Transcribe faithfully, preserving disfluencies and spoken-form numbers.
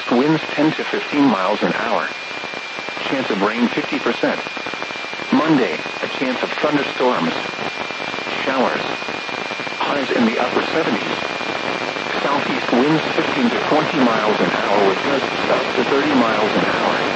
southwest winds ten to fifteen miles an hour. Chance of rain fifty percent. Monday, a chance of thunderstorms. Showers. Highs in the upper seventies. Southeast winds fifteen to twenty miles an hour with gusts up to thirty miles an hour.